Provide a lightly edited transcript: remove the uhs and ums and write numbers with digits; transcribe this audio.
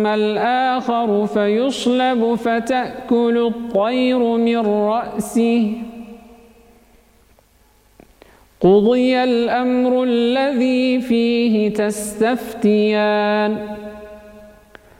الآخر فيصلب فتأكل الطير من رأسه قضي الأمر الذي فيه تستفتيان